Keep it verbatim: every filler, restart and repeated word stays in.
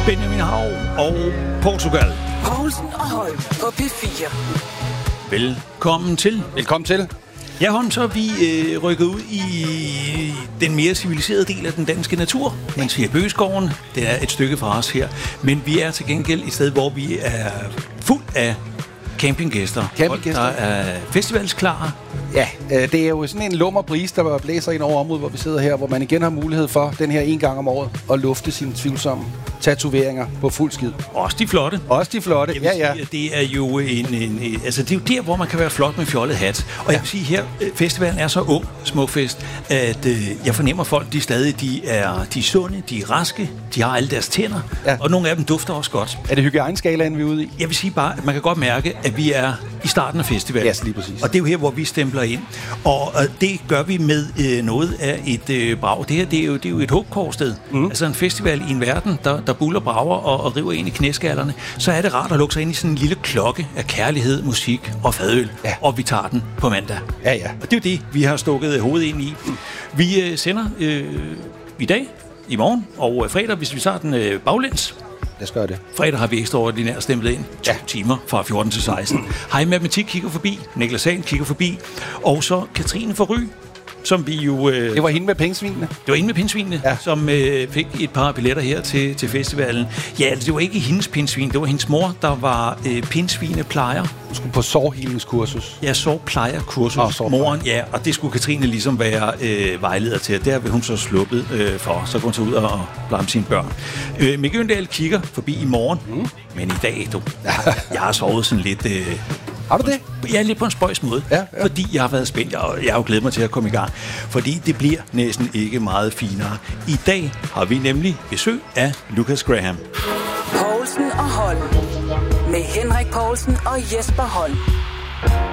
Benjamin Hav og Portugal. Poulsen og Holm på P fire. Velkommen til. Velkommen til. Ja, Holm, så er vi øh, rykket ud i den mere civiliserede del af den danske natur, mens vi er i Bøgeskoven. Det er et stykke fra os her. Men vi er til gengæld et sted, hvor vi er fuld af campinggæster. Campinggæster. Der er festivalsklar. Ja, øh, det er jo sådan en lummer brise, der blæser ind over området, hvor vi sidder her, hvor man igen har mulighed for den her en gang om året at lufte sine tvivlsomme tatoveringer på fuld skid. Også de flotte. Også de flotte, Jeg vil ja, ja. sige, det er jo en, en, en, altså det er jo der, hvor man kan være flot med fjollet hat. Og ja. Jeg vil sige her, festivalen er så ung, smukfest, at øh, jeg fornemmer folk, de stadig, de er, de er sunde, de er raske, de har alle deres tænder, ja. Og nogle af dem dufter også godt. Er det hygiejneskalaen, vi er ude i? Jeg vil sige bare, at man kan godt mærke, at vi er i starten af festivalen. Ja, lige præcis. Og det er jo her, hvor vi stempler ind. Og, og det gør vi med øh, noget af et øh, brag. Det her, det er jo, det er jo et hugkorsted. Mm. Altså en festival i en verden, der, der buller brager og, og river ind i knæskallerne. Så er det rart at lukke sig ind i sådan en lille klokke af kærlighed, musik og fadøl. Ja. Og vi tager den på mandag. Ja, ja. Og det er jo det, vi har stukket hovedet ind i. Vi øh, sender øh, i dag, i morgen og øh, fredag, hvis vi tager den øh, baglæns. Lad os gøre det. Fredag har vi ekstraordinært stemplet ind. To ja. timer fra fjorten til seksten. Hej Matematik kigger forbi. Niklas Hagen kigger forbi. Og så Katrine Forry, som vi jo... Øh, det var hende med pindsvinene. Det var hende med pindsvinene, ja. Som øh, fik et par billetter her til, til festivalen. Ja, altså, det var ikke hendes pindsvin. Det var hendes mor, der var øh, pindsvineplejer. Hun skulle på sårhealingskursus. Ja, sårplejerkursus. Oh, sårplejer. Moren, ja. Og det skulle Katrine ligesom være øh, vejleder til. Der vil hun så sluppet øh, for. Så går hun så ud og blame sine børn. Øh, Mikke Øndal kigger forbi i morgen. Mm. Men i dag, du, jeg har sovet sådan lidt... Øh, Har du det? Ja, lidt på en spøjs måde. Ja, ja. Fordi jeg har været spændt, og jeg har jo glædet mig til at komme i gang. Fordi det bliver næsten ikke meget finere. I dag har vi nemlig besøg af Lucas Graham. Poulsen og Holm. Med Henrik Poulsen og Jesper Holm.